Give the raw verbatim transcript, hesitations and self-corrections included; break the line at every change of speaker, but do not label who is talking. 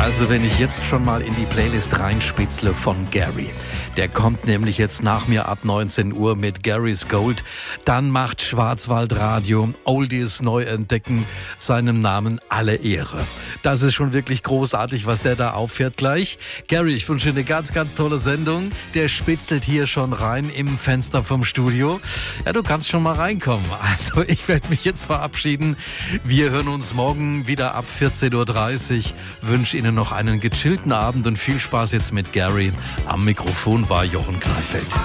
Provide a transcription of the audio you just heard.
Also wenn ich jetzt schon mal in die Playlist reinspitzle von Gary, der kommt nämlich jetzt nach mir ab neunzehn Uhr mit Gary's Gold, dann macht Schwarzwaldradio Oldies neu entdecken seinem Namen alle Ehre. Das ist schon wirklich großartig, was der da auffährt gleich. Gary, ich wünsche dir eine ganz, ganz tolle Sendung. Der spitzelt hier schon rein im Fenster vom Studio. Ja, du kannst schon mal reinkommen. Also ich werde mich jetzt verabschieden. Wir hören uns morgen wieder ab vierzehn Uhr dreißig. Wünsche Ihnen noch einen gechillten Abend und viel Spaß jetzt mit Gary. Am Mikrofon war Jochen Kleifeld.